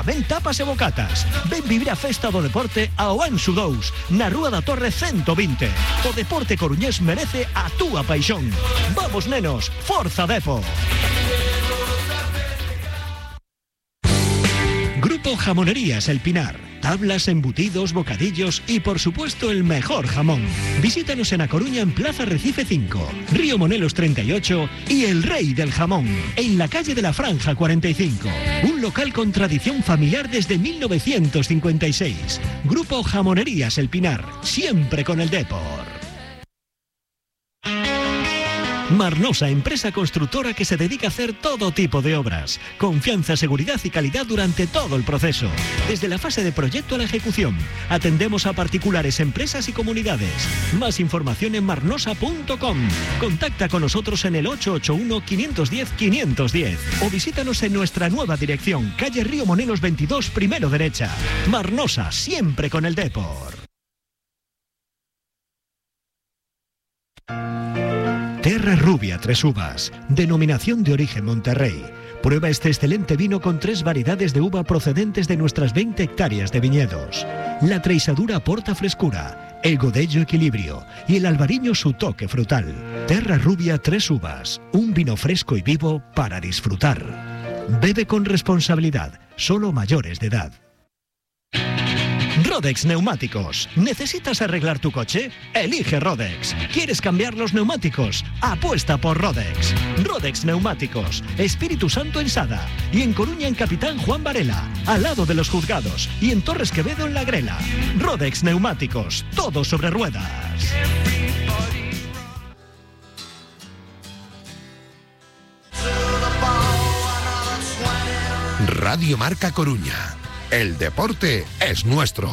Tamén tapas e bocatas. Ven vivir a festa do deporte ao Anxo 2, na Rúa da Torre 120. O deporte coruñés merece a túa paixón. Vamos, nenos, forza Depor. Grupo Jamonerías El Pinar. Tablas, embutidos, bocadillos y, por supuesto, el mejor jamón. Visítanos en A Coruña, en Plaza Recife 5, Río Monelos 38 y El Rey del Jamón, en la calle de la Franja 45. Un local con tradición familiar desde 1956. Grupo Jamonerías El Pinar, siempre con el Depor. Marnosa, empresa constructora que se dedica a hacer todo tipo de obras. Confianza, seguridad y calidad durante todo el proceso. Desde la fase de proyecto a la ejecución. Atendemos a particulares, empresas y comunidades. Más información en marnosa.com. Contacta con nosotros en el 881-510-510 o visítanos en nuestra nueva dirección, calle Río Monelos 22, primero derecha. Marnosa, siempre con el Depor. Terra Rubia Tres Uvas, denominación de origen Monterrey. Prueba este excelente vino con 3 variedades de uva procedentes de nuestras 20 hectáreas de viñedos. La treisadura aporta frescura, el godello equilibrio y el albariño su toque frutal. Terra Rubia Tres Uvas, un vino fresco y vivo para disfrutar. Bebe con responsabilidad, solo mayores de edad. Rodex Neumáticos. ¿Necesitas arreglar tu coche? Elige Rodex. ¿Quieres cambiar los neumáticos? Apuesta por Rodex. Rodex Neumáticos. Espíritu Santo en Sada. Y en Coruña en Capitán Juan Varela, al lado de los juzgados. Y en Torres Quevedo en La Grela. Rodex Neumáticos. Todo sobre ruedas. Radio Marca Coruña. El deporte es nuestro.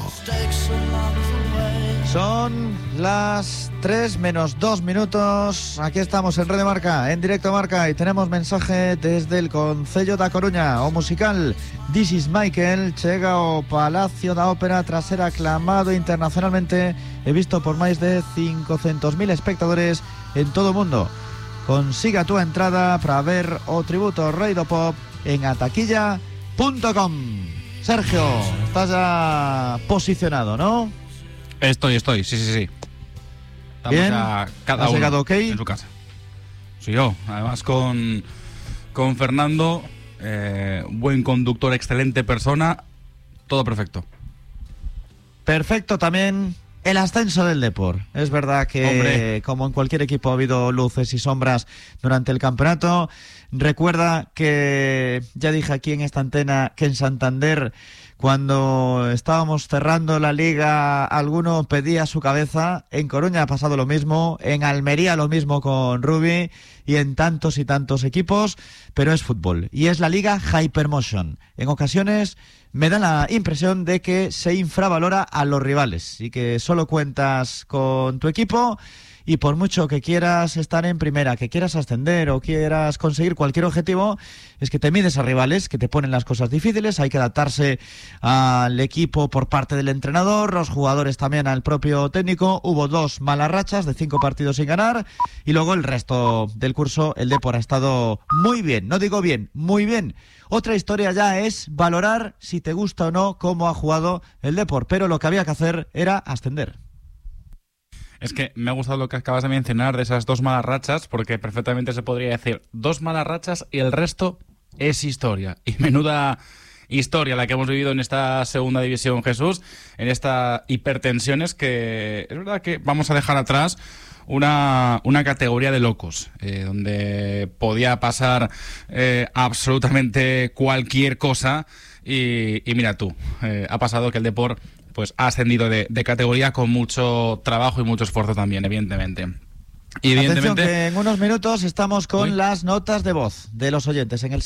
Son las 3 menos 2 minutos. Aquí estamos en Radio Marca, en directo Marca, y tenemos mensaje desde el Concello da Coruña. O musical This is Michael chega ao Palacio da Ópera tras ser aclamado internacionalmente e visto por máis de 500.000 espectadores en todo o mundo. Consiga a túa entrada para ver o tributo ao Rei do Pop en ataquilla.com. Sergio, estás ya posicionado, ¿no? Estoy, sí. Estamos Bien, ya cada ¿has uno llegado ok? en su casa. Sí, yo, además con Fernando, buen conductor, excelente persona, todo perfecto. Perfecto también el ascenso del Depor. Es verdad que, hombre, como en cualquier equipo ha habido luces y sombras durante el campeonato. Recuerda que ya dije aquí en esta antena que en Santander, cuando estábamos cerrando la liga, alguno pedía su cabeza. En Coruña ha pasado lo mismo, en Almería lo mismo con Rubi y en tantos y tantos equipos, pero es fútbol y es la liga Hypermotion. En ocasiones me da la impresión de que se infravalora a los rivales y que solo cuentas con tu equipo. Y por mucho que quieras estar en primera, que quieras ascender o quieras conseguir cualquier objetivo, es que te mides a rivales que te ponen las cosas difíciles. Hay que adaptarse al equipo por parte del entrenador, los jugadores también al propio técnico. Hubo 2 malas rachas de 5 partidos sin ganar y luego el resto del curso el Depor ha estado muy bien, no digo bien, muy bien. Otra historia ya es valorar si te gusta o no cómo ha jugado el Depor, pero lo que había que hacer era ascender. Es que me ha gustado lo que acabas de mencionar de esas 2 malas rachas, porque perfectamente se podría decir 2 malas rachas y el resto es historia. Y menuda historia la que hemos vivido en esta segunda división, Jesús, en estas hipertensiones, que es verdad que vamos a dejar atrás una categoría de locos, donde podía pasar absolutamente cualquier cosa y mira tú, ha pasado que el Depor pues ha ascendido de categoría con mucho trabajo y mucho esfuerzo también, evidentemente. Atención que en unos minutos estamos con las notas de voz de los oyentes en el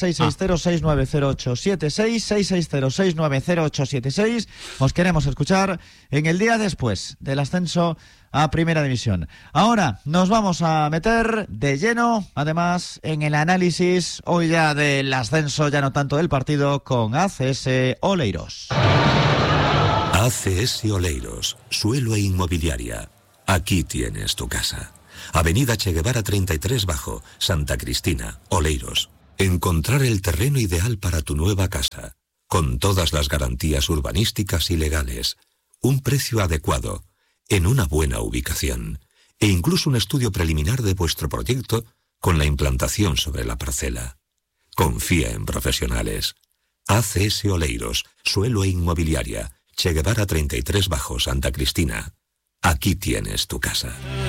660-690876, 660-690876. Os queremos escuchar en el día después del ascenso a Primera División. Ahora nos vamos a meter de lleno, además, en el análisis hoy ya del ascenso, ya no tanto del partido, con ACS Oleiros. ACS Oleiros, suelo e inmobiliaria. Aquí tienes tu casa. Avenida Che Guevara 33 Bajo, Santa Cristina, Oleiros. Encontrar el terreno ideal para tu nueva casa. con todas las garantías urbanísticas y legales, un precio adecuado, en una buena ubicación, e incluso un estudio preliminar de vuestro proyecto con la implantación sobre la parcela. Confía en profesionales. ACS Oleiros, Suelo e Inmobiliaria, Che Guevara 33 Bajo, Santa Cristina. Aquí tienes tu casa.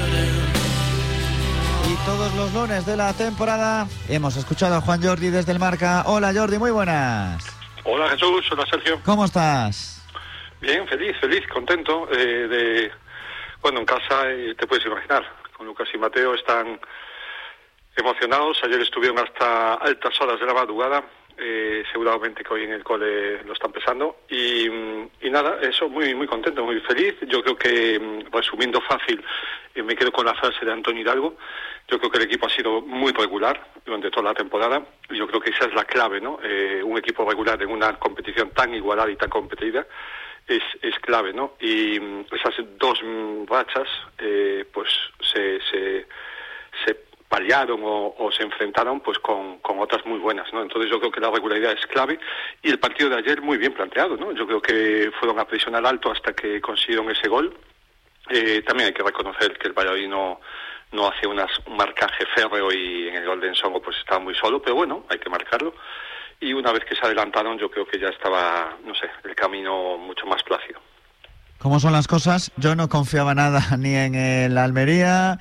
Y todos los lunes de la temporada hemos escuchado a Juan Jordi desde el Marca. Hola Jordi, muy buenas. Hola Jesús, hola Sergio. ¿Cómo estás? Bien, feliz, contento bueno, en casa te puedes imaginar, con Lucas y Mateo están emocionados. Ayer estuvieron hasta altas horas de la madrugada, seguramente que hoy en el cole lo están pesando y nada, eso, muy contento, muy feliz. Yo creo que, resumiendo fácil, me quedo con la frase de Antonio Hidalgo. Yo creo que el equipo ha sido muy regular durante toda la temporada y yo creo que esa es la clave, ¿no? Un equipo regular en una competición tan igualada y tan competida es clave, ¿no? Y esas dos rachas pues se paliaron o se enfrentaron pues con otras muy buenas, ¿no? Entonces yo creo que la regularidad es clave y el partido de ayer muy bien planteado, ¿no? Yo creo que fueron a presionar alto hasta que consiguieron ese gol. También hay que reconocer que el Valladolid no hace un marcaje férreo y en el gol de Ensongo pues estaba muy solo, pero bueno, hay que marcarlo. Y una vez que se adelantaron yo creo que ya estaba, no sé, el camino mucho más plácido. ¿Cómo son las cosas? Yo no confiaba nada ni en el Almería,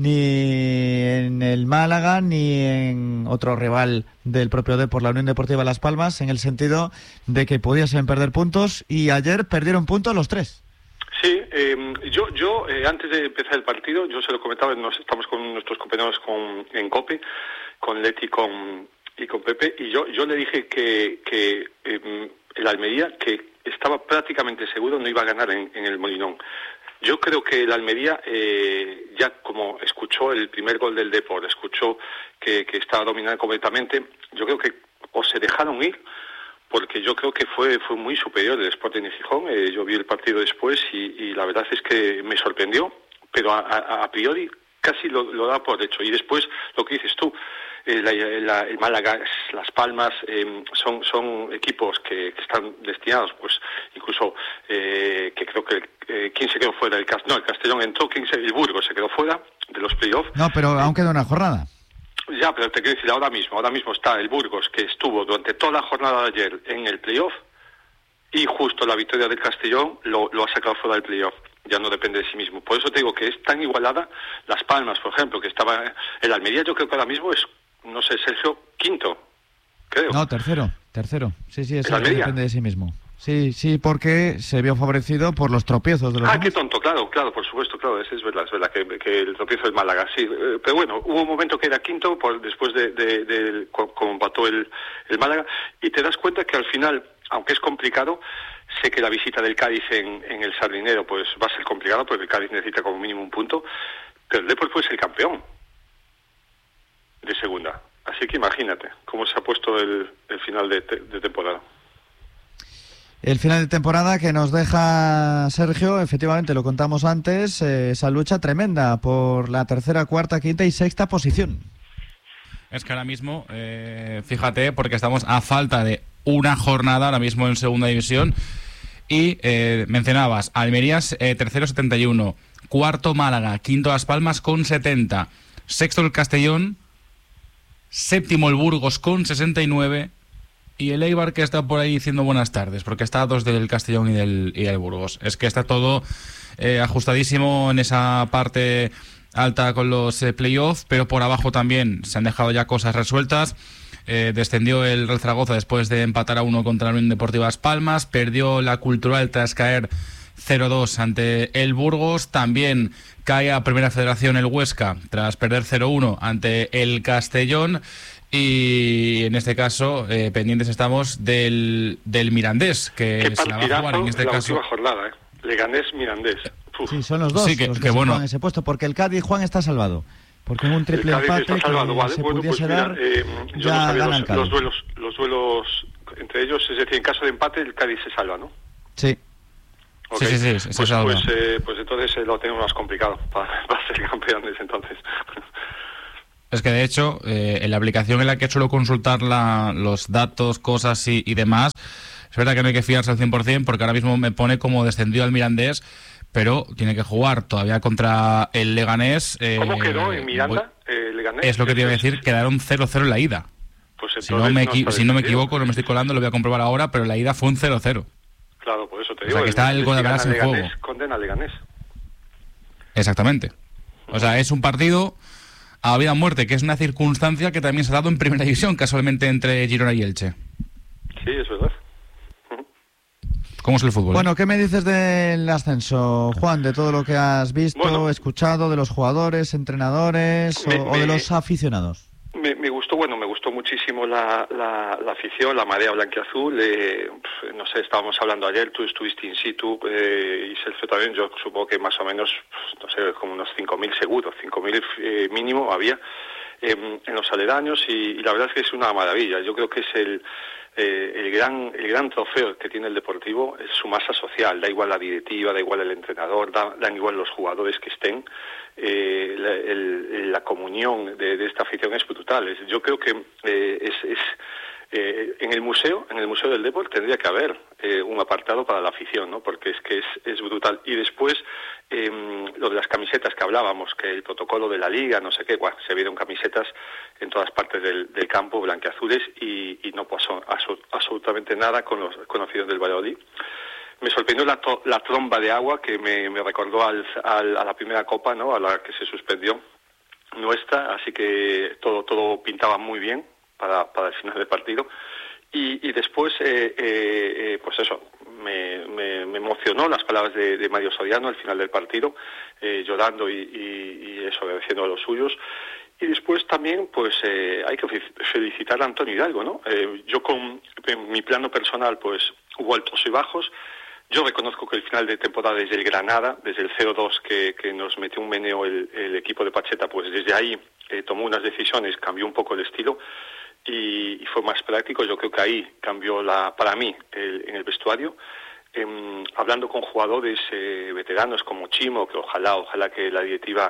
ni en el Málaga, ni en otro rival del propio Depor, la Unión Deportiva Las Palmas, en el sentido de que pudiesen perder puntos y ayer perdieron puntos los tres. Sí, yo antes de empezar el partido, yo se lo comentaba, estamos con nuestros compañeros en COPE, con Leti y con Pepe, y yo le dije que el Almería, que estaba prácticamente seguro, no iba a ganar en el Molinón. Yo creo que el Almería, ya como escuchó el primer gol del Depor, escuchó que estaba dominando completamente, yo creo que o se dejaron ir, porque yo creo que fue muy superior el Sporting de Gijón. Yo vi el partido después y la verdad es que me sorprendió, pero a priori casi lo da por hecho. Y después, lo que dices tú, el Málaga, Las Palmas, son equipos que están destinados, pues incluso que creo que ¿quién se quedó fuera? El Castellón entró, el Burgos se quedó fuera de los playoffs. No, pero aún queda una jornada. Ya, pero te quiero decir, ahora mismo está el Burgos, que estuvo durante toda la jornada de ayer en el playoff, y justo la victoria del Castellón lo ha sacado fuera del playoff. Ya no depende de sí mismo. Por eso te digo que es tan igualada. Las Palmas, por ejemplo, que estaba... El Almería yo creo que ahora mismo es, no sé, Sergio, quinto, creo. No, tercero. Sí, eso depende de sí mismo. Sí, porque se vio favorecido por los tropiezos de los demás. Qué tonto, claro, por supuesto, claro, es verdad que el tropiezo del Málaga, sí, pero bueno, hubo un momento que era quinto después de como empató el Málaga, y te das cuenta que al final, aunque es complicado, sé que la visita del Cádiz en el Sardinero pues va a ser complicado porque el Cádiz necesita como mínimo un punto, pero el Depor fue el campeón de segunda, así que imagínate cómo se ha puesto el final de temporada. El final de temporada que nos deja Sergio, efectivamente, lo contamos antes, esa lucha tremenda por la tercera, cuarta, quinta y sexta posición. Es que ahora mismo, fíjate, porque estamos a falta de una jornada ahora mismo en segunda división y mencionabas, Almería tercero 71, cuarto Málaga, quinto Las Palmas con 70, sexto el Castellón, séptimo el Burgos con 69 y el Eibar, que está por ahí diciendo buenas tardes, porque está a 2 del Castellón y del Burgos. Es que está todo ajustadísimo en esa parte alta con los playoffs, pero por abajo también se han dejado ya cosas resueltas. Descendió el Real Zaragoza después de empatar a 1 contra la Unión Deportiva Las Palmas, perdió la Cultural tras caer 0-2 ante el Burgos, también cae a Primera Federación el Huesca tras perder 0-1 ante el Castellón. Y en este caso, pendientes estamos del Mirandés, que se la va a jugar en este caso. Última jornada, Leganés-Mirandés. Sí, son los dos los que bueno, se juegan ese puesto, porque el Cádiz, Juan, está salvado. Porque en un triple empate que se pudiese dar, ya gana el Cádiz. Los duelos entre ellos, es decir, en caso de empate, el Cádiz se salva, ¿no? Sí. Okay. Sí, pues entonces lo tenemos más complicado para ser campeón desde entonces. Es que de hecho, en la aplicación en la que suelo consultar los datos, cosas y demás, verdad que no hay que fiarse al 100% porque ahora mismo me pone como descendido al Mirandés, pero tiene que jugar todavía contra el Leganés. ¿Cómo quedó en Miranda, Leganés? Es lo que te iba a decir, quedaron 0-0 en la ida. Pues si no me equivoco, no me estoy colando, lo voy a comprobar ahora, pero la ida fue un 0-0. Claro, por eso te digo. O sea, que está el Guadalajara en juego. Condena a Leganés. Exactamente. O sea, es un partido a vida o muerte, que es una circunstancia que también se ha dado en Primera División, casualmente entre Girona y Elche. Sí, es verdad. ¿Cómo es el fútbol? Bueno, ¿qué me dices del ascenso, Juan? De todo lo que has visto, escuchado, de los jugadores, entrenadores o de los aficionados. Me gustó muchísimo la afición, la marea blanquiazul. No sé, estábamos hablando ayer, tú estuviste in situ y Sergio también. Yo supongo que más o menos, no sé, como unos 5.000 seguros, 5.000 mínimo había en los aledaños y la verdad es que es una maravilla. Yo creo que es el gran trofeo que tiene el Deportivo, es su masa social. Da igual la directiva, da igual el entrenador, dan igual los jugadores que estén. La comunión de esta afición es brutal. Yo creo que en el museo del Depor tendría que haber un apartado para la afición, ¿no? Porque es que es brutal. Y después lo de las camisetas que hablábamos, que el protocolo de la liga, no sé qué, se vieron camisetas en todas partes del campo blanquiazules y no pasó absolutamente nada con los conocidos del Valladolid. Me sorprendió la tromba de agua que me recordó a la primera copa, ¿no? A la que se suspendió nuestra, así que todo pintaba muy bien para el final del partido. Y después, pues eso, me emocionó las palabras de Mario Soriano al final del partido, llorando y eso, agradeciendo a los suyos. Y después también, pues hay que felicitar a Antonio Hidalgo, ¿no? Yo en mi plano personal, pues hubo altos y bajos. Yo reconozco que el final de temporada desde el Granada, desde el 0-2 que nos metió un meneo el equipo de Pacheta, pues desde ahí tomó unas decisiones, cambió un poco el estilo y fue más práctico. Yo creo que ahí cambió para mí en el vestuario. Hablando con jugadores veteranos como Chimo, que ojalá que la directiva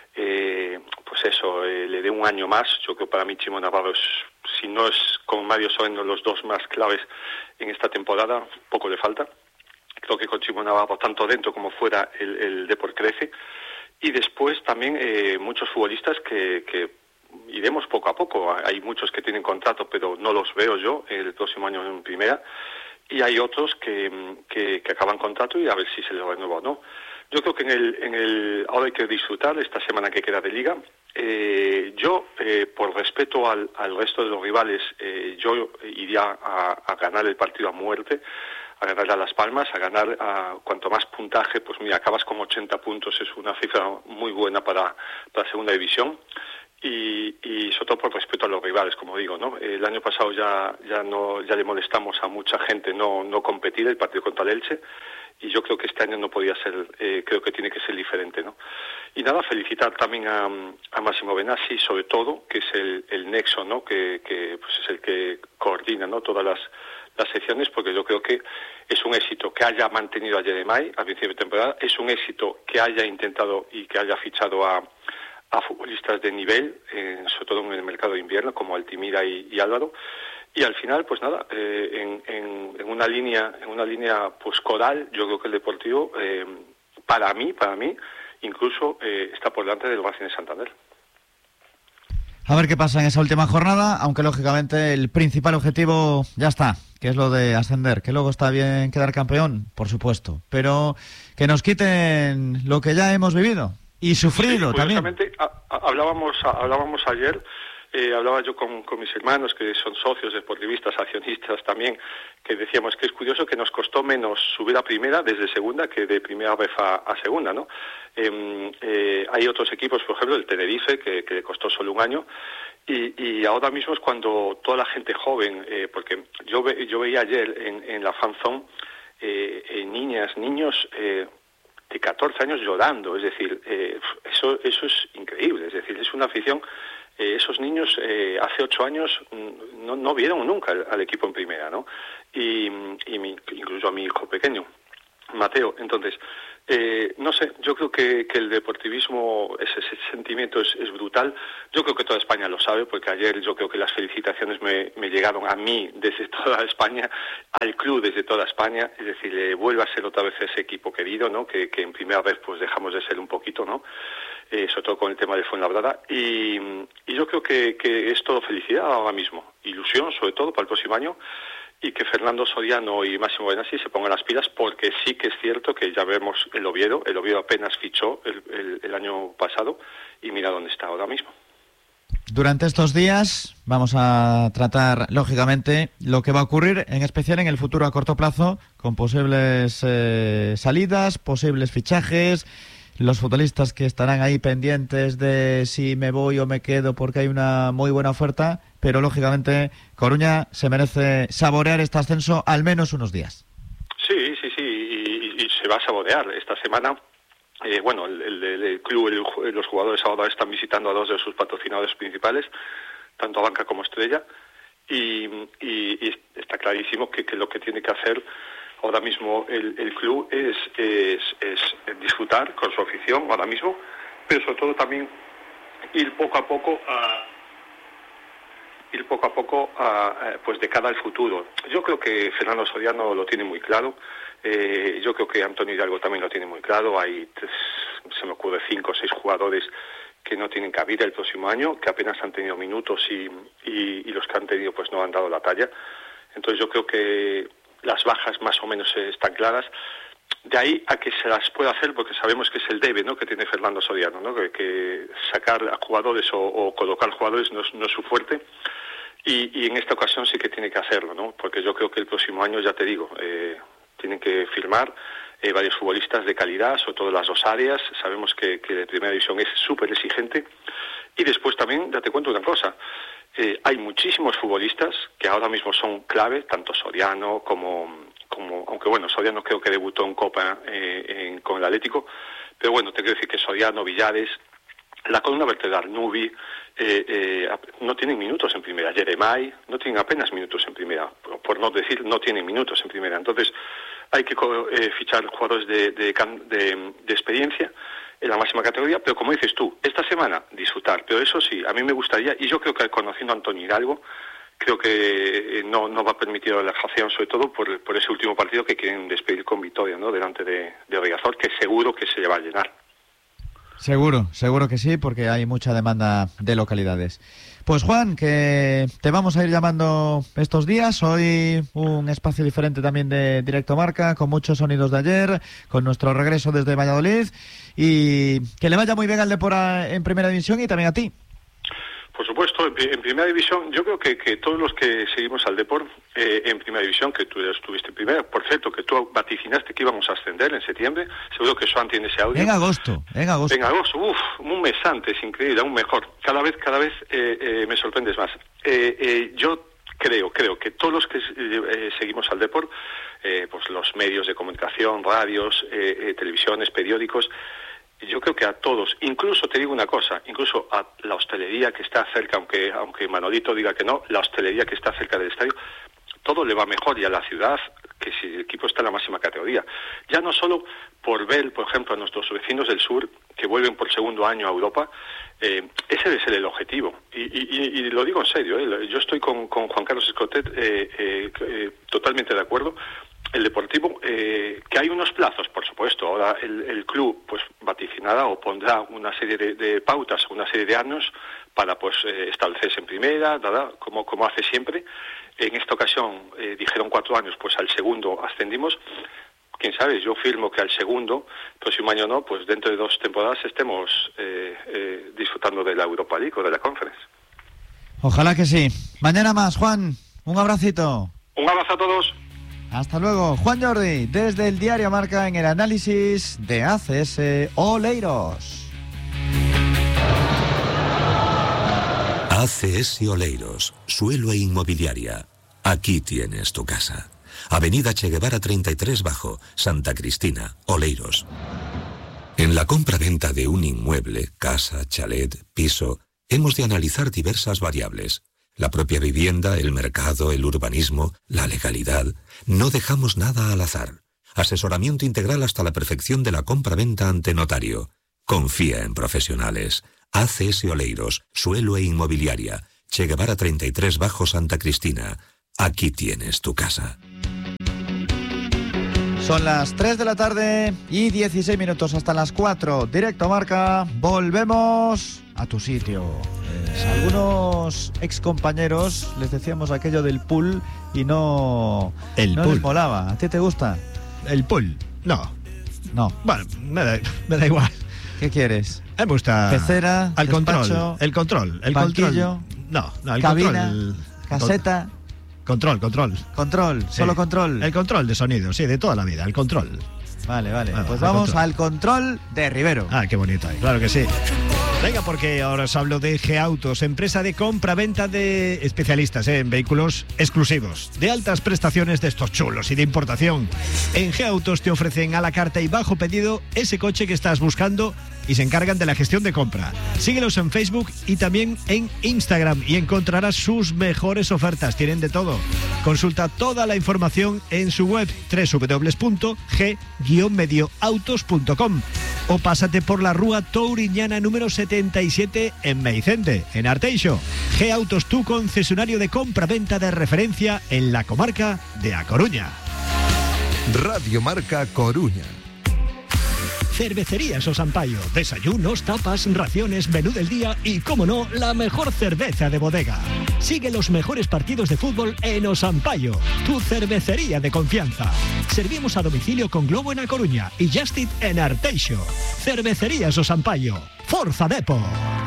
pues eso, le dé un año más. Yo creo que para mí Chimo Navarro si no es con Mario Soreno los dos más claves en esta temporada, poco le falta. Creo que con Chimo Navarro, tanto dentro como fuera, el Depor crece. Y después también muchos futbolistas que iremos poco a poco. Hay muchos que tienen contrato, pero no los veo yo el próximo año en primera. Y hay otros que acaban contrato y a ver si se les renueva o no. Yo creo que ahora hay que disfrutar esta semana que queda de Liga. Yo, por respeto al resto de los rivales, yo iría a ganar el partido a muerte, a ganar a Las Palmas, a ganar cuanto más puntaje, pues mira, acabas con 80 puntos, es una cifra muy buena para la segunda división. Y sobre todo por respeto a los rivales, como digo, ¿no? El año pasado ya le molestamos a mucha gente no competir el partido contra el Elche, y yo creo que este año no podía ser, creo que tiene que ser diferente, ¿no? Y nada, felicitar también a Massimo Benassi, sobre todo, que es el nexo, ¿no? Que pues es el que coordina, ¿no? Todas las secciones, porque yo creo que es un éxito que haya mantenido a Jeremai al principio de temporada, es un éxito que haya intentado y que haya fichado a futbolistas de nivel, sobre todo en el mercado de invierno, como Altimira y Álvaro, y al final, pues nada, en una línea pues coral, yo creo que el Deportivo, para mí, incluso está por delante del Racing de Santander. A ver qué pasa en esa última jornada, aunque lógicamente el principal objetivo ya está, que es lo de ascender. Que luego está bien quedar campeón, por supuesto, pero que nos quiten lo que ya hemos vivido y sufrido sí, también. Hablábamos ayer, hablaba yo con mis hermanos que son socios, deportivistas, accionistas también, que decíamos que es curioso que nos costó menos subir a primera desde segunda que de primera vez a segunda, ¿no? Hay otros equipos, por ejemplo, el Tenerife, que le costó solo un año, y ahora mismo es cuando toda la gente joven, porque yo veía ayer en la fanzone niños de 14 años llorando, es decir, eso es increíble, es decir, es una afición. Esos niños hace 8 años no vieron nunca al equipo en primera, ¿no? Y incluso a mi hijo pequeño, Mateo. Entonces, No sé, yo creo que el deportivismo, ese sentimiento es brutal. Yo creo que toda España lo sabe, porque ayer yo creo que las felicitaciones me llegaron a mí desde toda España, al club desde toda España. Es decir, vuelve a ser otra vez ese equipo querido, ¿no? Que en primera vez pues dejamos de ser un poquito, ¿no? Sobre todo con el tema de Fuenlabrada. Y yo creo que es todo felicidad ahora mismo, ilusión sobre todo para el próximo año, y que Fernando Soriano y Máximo Benassi se pongan las pilas, porque sí que es cierto que ya vemos el Oviedo apenas fichó el año pasado, y mira dónde está ahora mismo. Durante estos días vamos a tratar, lógicamente, lo que va a ocurrir, en especial en el futuro a corto plazo, con posibles salidas, posibles fichajes, los futbolistas que estarán ahí pendientes de si me voy o me quedo porque hay una muy buena oferta, pero lógicamente Coruña se merece saborear este ascenso al menos unos días. Sí, y se va a saborear esta semana. El club, los jugadores ahora están visitando a 2 de sus patrocinadores principales, tanto a Banca como Estrella, y está clarísimo que lo que tiene que hacer ahora mismo el club es disfrutar con su afición ahora mismo, pero sobre todo también ir poco a poco pues de cara al futuro. Yo creo que Fernando Soriano lo tiene muy claro. Yo creo que Antonio Hidalgo también lo tiene muy claro. Hay, se me ocurre, 5 o 6 jugadores que no tienen cabida el próximo año, que apenas han tenido minutos y los que han tenido pues no han dado la talla. Entonces yo creo que las bajas más o menos están claras. De ahí a que se las pueda hacer, porque sabemos que es el debe, ¿no?, que tiene Fernando Soriano, ¿no?, que sacar a jugadores o colocar jugadores no es su fuerte. Y en esta ocasión sí que tiene que hacerlo, ¿no?, porque yo creo que el próximo año, ya te digo, tienen que firmar varios futbolistas de calidad, sobre todo las 2 áreas. Sabemos que de primera división es súper exigente. Y después también, ya te cuento una cosa, hay muchísimos futbolistas que ahora mismo son clave, tanto Soriano como aunque bueno, Soriano creo que debutó en Copa con el Atlético, pero bueno, te quiero decir que Soriano, Villares, la columna vertebral, Nubi, no tienen minutos en primera. Jeremai no tienen apenas minutos en primera, por no decir no tienen minutos en primera. Entonces hay que fichar jugadores de experiencia en la máxima categoría, pero como dices tú, esta semana disfrutar. Pero eso sí, a mí me gustaría, y yo creo que conociendo a Antonio Hidalgo, creo que no va a permitir la relajación, sobre todo por ese último partido que quieren despedir con victoria, ¿no?, delante de Riazor, que seguro que se le va a llenar. Seguro que sí, porque hay mucha demanda de localidades. Pues Juan, que te vamos a ir llamando estos días. Hoy un espacio diferente también de Directo Marca, con muchos sonidos de ayer, con nuestro regreso desde Valladolid, y que le vaya muy bien al Depor en Primera División y también a ti. Por supuesto, en Primera División, yo creo que todos los que seguimos al Depor en Primera División, que tú estuviste en Primera, por cierto, que tú vaticinaste que íbamos a ascender en septiembre, seguro que Joan tiene ese audio. En agosto. Un mes antes, increíble, aún mejor. Cada vez me sorprendes más. Yo creo que todos los que seguimos al Depor, pues los medios de comunicación, radios, televisiones, periódicos, yo creo que a todos, incluso te digo una cosa, incluso a la hostelería que está cerca, aunque Manolito diga que no, la hostelería que está cerca del estadio, todo le va mejor, y a la ciudad, que si el equipo está en la máxima categoría. Ya no solo por ver, por ejemplo, a nuestros vecinos del sur, que vuelven por segundo año a Europa, ese debe ser el objetivo. Y lo digo en serio, yo estoy con Juan Carlos Escotet totalmente de acuerdo. El Deportivo, que hay unos plazos, por supuesto. Ahora el club pues vaticinará o pondrá una serie de pautas, una serie de años para pues establecerse en primera, como hace siempre. En esta ocasión dijeron 4 años, pues al segundo ascendimos. Quién sabe, yo firmo que al segundo, próximo año no, pues dentro de 2 temporadas estemos disfrutando de la Europa League o de la Conference. Ojalá que sí. Mañana más, Juan. Un abracito. Un abrazo a todos. Hasta luego. Juan Jordi, desde el Diario Marca, en el análisis de ACS Oleiros. ACS Oleiros, suelo e inmobiliaria. Aquí tienes tu casa. Avenida Che Guevara 33 Bajo, Santa Cristina, Oleiros. En la compra-venta de un inmueble, casa, chalet, piso, hemos de analizar diversas variables. La propia vivienda, el mercado, el urbanismo, la legalidad. No dejamos nada al azar. Asesoramiento integral hasta la perfección de la compra-venta ante notario. Confía en profesionales. ACS Oleiros, Suelo e Inmobiliaria. Che Guevara 33 Bajo Santa Cristina. Aquí tienes tu casa. Son las 3 de la tarde y 16 minutos hasta las 4. Directo Marca. Volvemos a tu sitio. Algunos excompañeros les decíamos aquello del pool y no les molaba. ¿A ti te gusta? ¿El pool? No. Bueno, me da igual. ¿Qué quieres? Me gusta... Pecera, el despacho, control. El banquillo, control. No, el cabina, control. caseta. Control. Control, Sí. solo control. El control de sonido, sí, de toda la vida, el control. Vale. Pues al vamos control. al control de Rivero. Ah, qué bonito, claro que sí. Venga, porque ahora os hablo de G-Autos, empresa de compra-venta de especialistas en vehículos exclusivos, de altas prestaciones de estos chulos y de importación. En G-Autos te ofrecen a la carta y bajo pedido ese coche que estás buscando y se encargan de la gestión de compra. Síguelos en Facebook y también en Instagram y encontrarás sus mejores ofertas. Tienen de todo. Consulta toda la información en su web www.g-medioautos.com o pásate por la Rúa Touriñana número 77 en Meicente, en Arteixo. G-Autos, tu concesionario de compra-venta de referencia en la comarca de A Coruña. Radio Marca Coruña. Cervecerías Osampaio, desayunos, tapas, raciones, menú del día y, como no, la mejor cerveza de bodega. Sigue los mejores partidos de fútbol en Osampaio, tu cervecería de confianza. Servimos a domicilio con Globo en A Coruña y Justit en Arteixo. Cervecerías Osampaio, Forza Depor.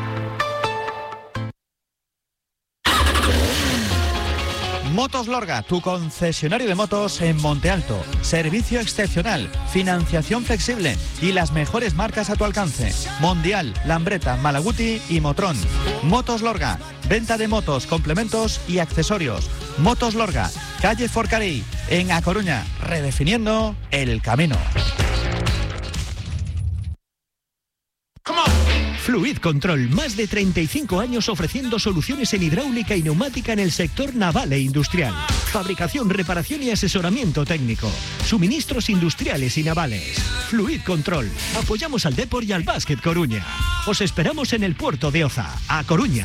Motos Lorga, tu concesionario de motos en Monte Alto. Servicio excepcional, financiación flexible y las mejores marcas a tu alcance. Mondial, Lambretta, Malaguti y Motrón. Motos Lorga, venta de motos, complementos y accesorios. Motos Lorga, calle Forcarí, en A Coruña, redefiniendo el camino. Fluid Control, más de 35 años ofreciendo soluciones en hidráulica y neumática en el sector naval e industrial. Fabricación, reparación y asesoramiento técnico. Suministros industriales y navales. Fluid Control. Apoyamos al Depor y al Básquet Coruña. Os esperamos en el puerto de Oza, A Coruña.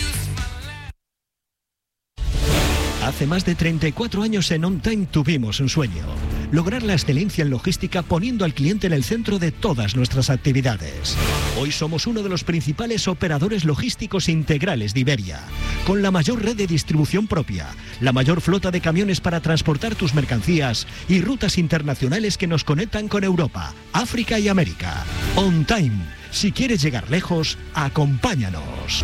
Hace más de 34 años en On Time tuvimos un sueño: lograr la excelencia en logística poniendo al cliente en el centro de todas nuestras actividades. Hoy somos uno de los principales operadores logísticos integrales de Iberia, con la mayor red de distribución propia, la mayor flota de camiones para transportar tus mercancías y rutas internacionales que nos conectan con Europa, África y América. On Time. Si quieres llegar lejos, acompáñanos.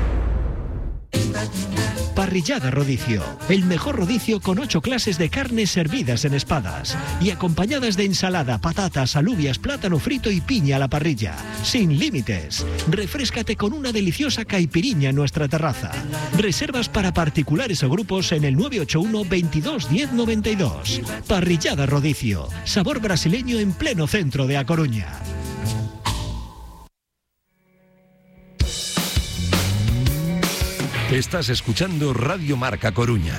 Parrillada Rodicio, el mejor rodicio con 8 clases de carnes servidas en espadas y acompañadas de ensalada, patatas, alubias, plátano frito y piña a la parrilla, sin límites. Refréscate con una deliciosa caipiriña en nuestra terraza. Reservas para particulares o grupos en el 981 22 10 92. Parrillada Rodicio, sabor brasileño en pleno centro de A Coruña. Estás escuchando Radio Marca Coruña.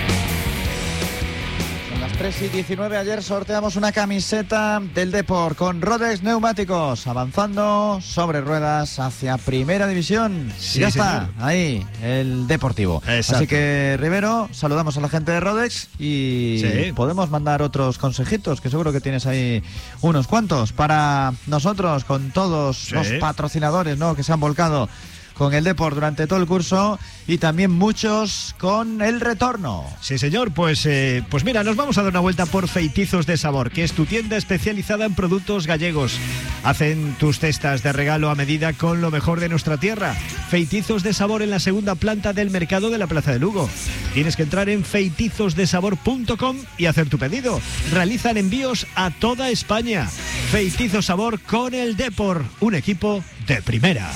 Son las 3 y 19. Ayer sorteamos una camiseta del Depor con Rodex Neumáticos, avanzando sobre ruedas hacia Primera División. Sí, y ya señor. está, ahí, el Deportivo. Exacto. Así que, Rivero, saludamos a la gente de Rodex y Sí. podemos mandar otros consejitos, que seguro que tienes ahí unos cuantos para nosotros, con todos Sí. los patrocinadores, ¿no?, que se han volcado con el Depor durante todo el curso y también muchos con el retorno. Sí, señor, pues mira, nos vamos a dar una vuelta por Feitizos de Sabor, que es tu tienda especializada en productos gallegos. Hacen tus cestas de regalo a medida con lo mejor de nuestra tierra. Feitizos de Sabor en la segunda planta del mercado de la Plaza de Lugo. Tienes que entrar en feitizosdesabor.com y hacer tu pedido. Realizan envíos a toda España. Feitizos Sabor con el Depor, un equipo de primera.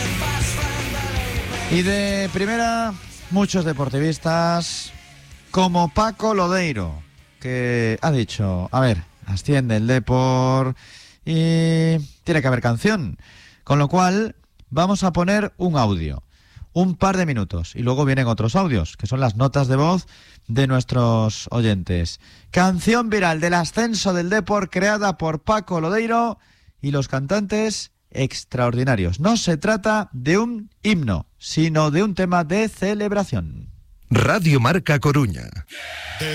Y de primera, muchos deportivistas, como Paco Lodeiro, que ha dicho, a ver, asciende el Depor y tiene que haber canción. Con lo cual, vamos a poner un audio un par de minutos. Y luego vienen otros audios, que son las notas de voz de nuestros oyentes. Canción viral del ascenso del Depor creada por Paco Lodeiro y los cantantes extraordinarios. No se trata de un himno, sino de un tema de celebración. Radio Marca Coruña.